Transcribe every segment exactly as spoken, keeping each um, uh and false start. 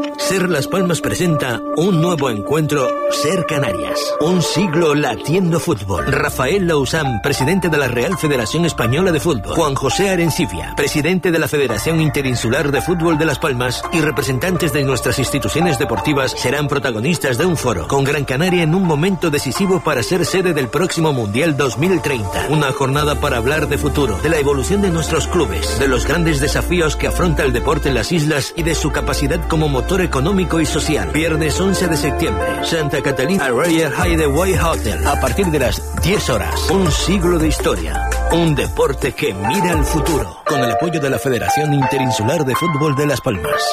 Ser Las Palmas presenta un nuevo encuentro, Ser Canarias. Un siglo latiendo fútbol. Rafael Lausán, presidente de la Real Federación Española de Fútbol. Juan José Arencibia, presidente de la Federación Interinsular de Fútbol de Las Palmas, y representantes de nuestras instituciones deportivas serán protagonistas de un foro con Gran Canaria en un momento decisivo para ser sede del próximo Mundial dos mil treinta. Una jornada para hablar de futuro, de la evolución de nuestros clubes, de los grandes desafíos que afronta el deporte en las islas y de su capacidad como motor económico y social. Viernes once de septiembre, Santa Catalina Royal Hideaway Hotel. A partir de las diez horas, un siglo de historia. Un deporte que mira al futuro. Con el apoyo de la Federación Interinsular de Fútbol de Las Palmas.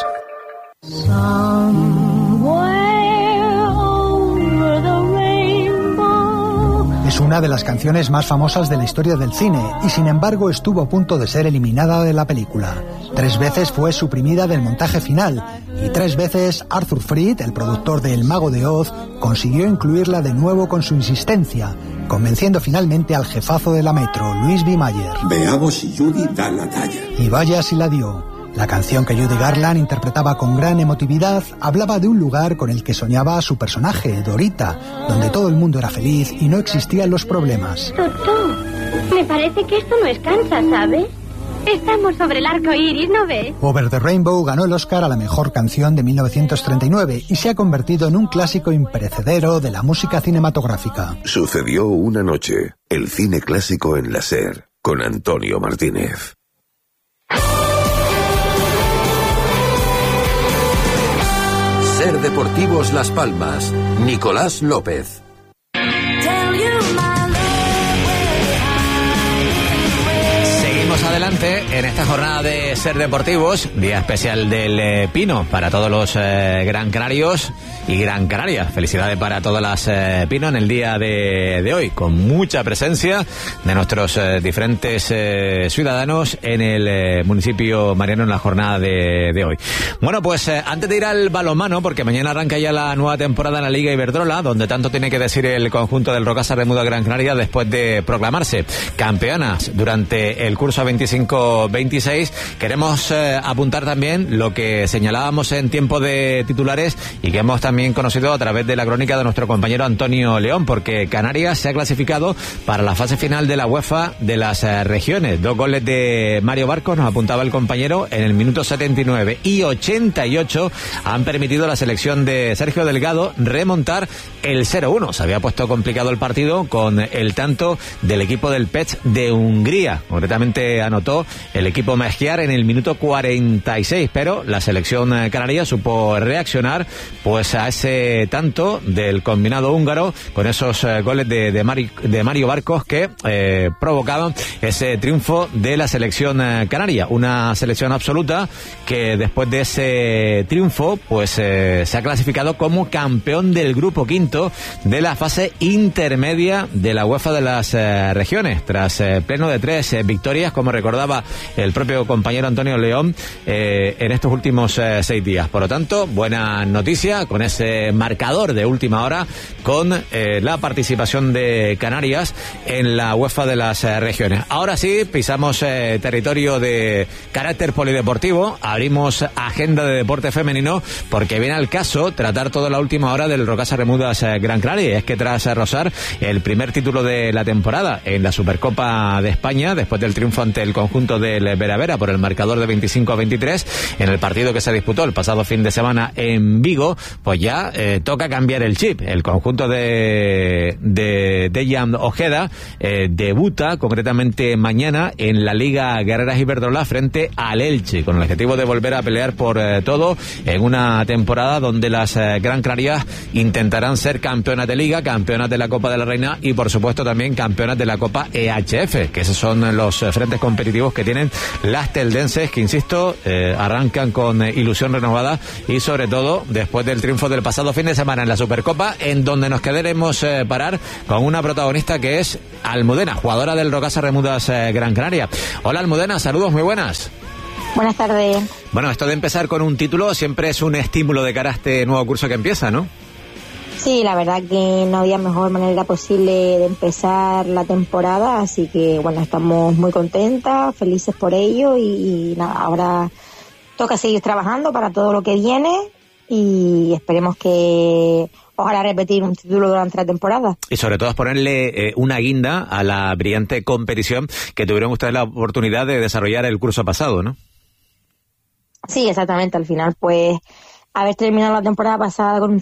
Es una de las canciones más famosas de la historia del cine y sin embargo estuvo a punto de ser eliminada de la película. Tres veces fue suprimida del montaje final y tres veces Arthur Freed, el productor de El Mago de Oz, consiguió incluirla de nuevo con su insistencia, convenciendo finalmente al jefazo de la Metro, Louis B. Mayer. Veamos si Judy da la talla. Y vaya si la dio. La canción que Judy Garland interpretaba con gran emotividad hablaba de un lugar con el que soñaba su personaje, Dorita, donde todo el mundo era feliz y no existían los problemas. Totó, me parece que esto no es Kansas, ¿sabes? Estamos sobre el arco iris, ¿no ves? Over the Rainbow ganó el Oscar a la mejor canción de mil novecientos treinta y nueve y se ha convertido en un clásico imperecedero de la música cinematográfica. Sucedió una noche, el cine clásico en la SER, con Antonio Martínez. SER Deportivos Las Palmas, Nicolás López. Seguimos adelante en esta jornada de SER Deportivos, día especial del eh, Pino para todos los eh, Gran Canarios y Gran Canaria. Felicidades para todas las eh, Pino en el día de, de hoy, con mucha presencia de nuestros eh, diferentes eh, ciudadanos en el eh, municipio mariano en la jornada de, de hoy. Bueno, pues eh, antes de ir al balonmano, porque mañana arranca ya la nueva temporada en la Liga Iberdrola, donde tanto tiene que decir el conjunto del Rocasa Remuda Gran Canaria después de proclamarse campeonas durante el curso veinticinco veintiséis, queremos eh, apuntar también lo que señalábamos en tiempo de titulares y que hemos también conocido a través de la crónica de nuestro compañero Antonio León, porque Canarias se ha clasificado para la fase final de la UEFA de las eh, regiones. Dos goles de Mario Barcos, nos apuntaba el compañero, en el minuto setenta y nueve y ochenta y ocho han permitido a la selección de Sergio Delgado remontar el cero uno. Se había puesto complicado el partido con el tanto del equipo del P E C de Hungría. Concretamente anotó el equipo Mejgiar en el minuto cuarenta y seis, pero la selección canaria supo reaccionar pues a ese tanto del combinado húngaro con esos eh, goles de, de, Mari, de Mario Barcos que eh, provocaban ese triunfo de la selección eh, canaria, una selección absoluta que después de ese triunfo pues eh, se ha clasificado como campeón del grupo quinto de la fase intermedia de la UEFA de las eh, regiones, tras eh, pleno de tres eh, victorias, como recordaba el propio compañero Antonio León, eh, en estos últimos eh, seis días. Por lo tanto, buena noticia con ese marcador de última hora, con eh, la participación de Canarias en la UEFA de las eh, regiones. Ahora sí, pisamos eh, territorio de carácter polideportivo, abrimos agenda de deporte femenino, porque viene al caso tratar toda la última hora del Rocasa Remudas eh, Gran Canaria. Es que tras eh, rozar el primer título de la temporada en la Supercopa de España, después del triunfo ante el conjunto del Vera Vera por el marcador de veinticinco a veintitrés, en el partido que se disputó el pasado fin de semana en Vigo, pues ya eh, toca cambiar el chip. El conjunto de de Dejan Ojeda eh, debuta concretamente mañana en la Liga Guerreras Iberdrola frente al Elche, con el objetivo de volver a pelear por eh, todo en una temporada donde las eh, Gran Canarias intentarán ser campeonas de Liga, campeonas de la Copa de la Reina y por supuesto también campeonas de la Copa E H F, que esos son los eh, frentes competitivos que tienen las teldenses, que insisto, eh, arrancan con eh, ilusión renovada y sobre todo después del triunfo del pasado fin de semana en la Supercopa, en donde nos queremos eh, parar con una protagonista que es Almudena, jugadora del Rocasa Remudas eh, Gran Canaria. Hola Almudena, saludos, muy buenas. Buenas tardes. Bueno, esto de empezar con un título siempre es un estímulo de cara a este nuevo curso que empieza, ¿no? Sí, la verdad que no había mejor manera posible de empezar la temporada, así que bueno, estamos muy contentas, felices por ello y, y nada, ahora toca seguir trabajando para todo lo que viene y esperemos que ojalá repetir un título durante la temporada. Y sobre todo es ponerle eh, una guinda a la brillante competición que tuvieron ustedes la oportunidad de desarrollar el curso pasado, ¿no? Sí, exactamente. Al final, pues, haber terminado la temporada pasada con un